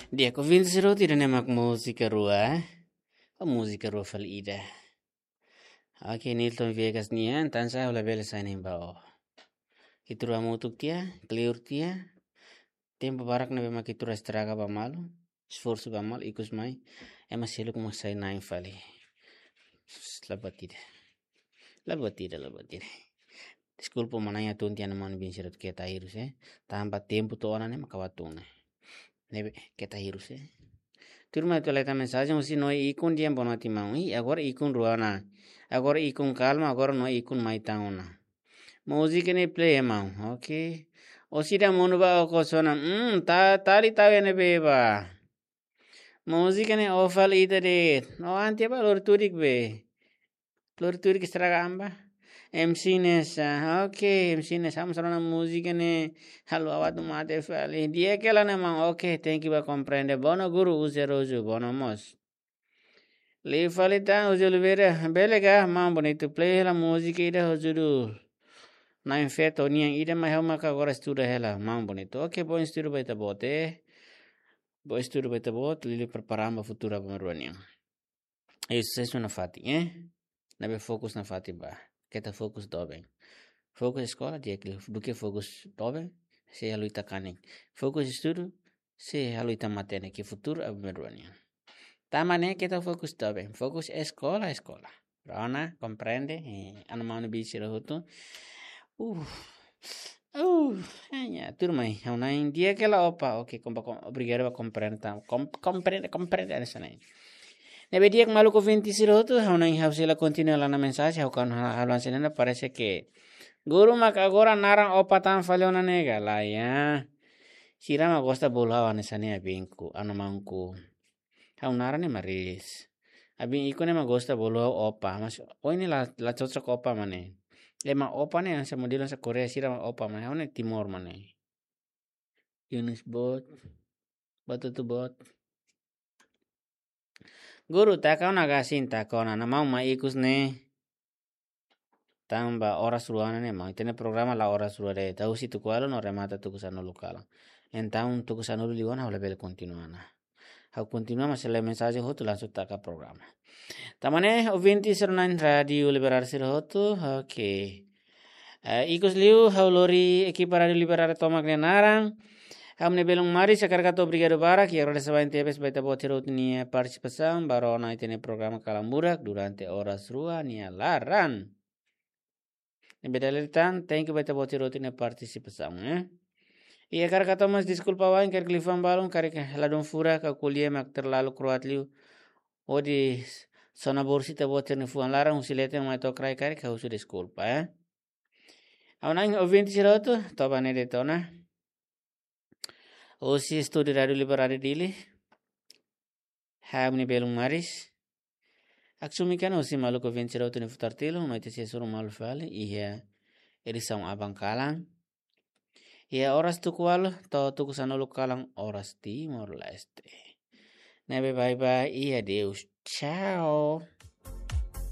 Dia convincerò di non è musica rua, o musica rua falida. Aqui Nilton Viegas nian, tan sa la bela sa nim bao. Kitura mutuk tia, clear tia, tempo barak na bema kitura estraga ba malu, esforço ba mal, ikus mai, ema selo como sai nain fali. La batida. Desculpa mananya tuntian man bin sirot kita hirus Tampa tempo to ona ne makawatuna. Nebe kita hirus Turma tu leta mensagem usi no ikun dia bonati mau agora ikun ruana. Agora ikun calma, agora no ikun maitauna. Música ne play mau, ok? Osida monu ba ko sona tali tawe ne beba. Música ne ofal idare. No antia ba lor turik be. Lor turik estraga amba. MC nessa, ok, MC nessa, vamos falar na música ne, halo awatu mate fali, dia que ela ne mang, ok, thank you ba compreende, bono guru use rojo, bono mos. Li fali ta use olivera, belega, mang bonito play la música ida hojuru. Na infeto niang ida ma helma ka agora estuda hela, mang bonito, ok, bom estudo baita bote, bom estudo baita bote, lili preparamba futura pemaruania. Isso é na fati, Nabe focus na fati ba, kita fokus do bem. Fokus escola dia que do que fokus dobe se haluita kaning. Fokus estudo se haluita matene que futuro abmeruania. Tamane kita fokus dobe. Fokus escola. Rona comprende anamano bici roto. Anya turma una dia que la opa ok obrigado a compreender comprende essa né. Nebe dia que maluco 20 roto una hausa continua lá na mensagem ao kan haluan senena parece que Guru mak agora narang opa tan faliona nega lah ya. Sira ma gosta bola wane sane abinku anamangku. Hau narang ne maris. Abin iko ne ma gosta bola opa mas ini la cocok opa mane. Lema opa ne sa modelo sa Korea sira ma opa mane. Hau ne Timor mane. Yunus bot. Batu tu bot. Guru takau nagasin takau na mau ma ikus ne. Tamba horas ruana ne mau tene programa la horas ruare tau si tu kualo no remata tu kusano lokala então tu kusano liwana hau level continuana hau continua mas le mensagem hotu langsung taka programa tamane ovinti sernain radio liberar sir hotu okay ikus liu hau lori equipa radio liberar tomak ne narang Hamne belum mari sekarang obrigado barak ya roda sabain tebes baita botirot ni participação barona itene programa kalamburak durante horas rua ni laran Bedalitan, thank you baita boti roti na participação, E agora que tomas desculpa wain quer clifam balon quer que ladon fura ka kulie mak terlalu kruat liu. Odi sona borsita boti ne fuan larang usilete mai to krai kare ka usu desculpa, Aunang ovinti siroto toba ne detona. Osi studi radio liberare dili. Hamni belum maris. Aksumikan osi malu ko vinti siroto ne futartilo, no ite sesuru malu fale, iya erisang abang kalang. Ya horas tu kual to tu kusano kalang horas Timor Leste. Nebe bye bye iya Deus. Ciao.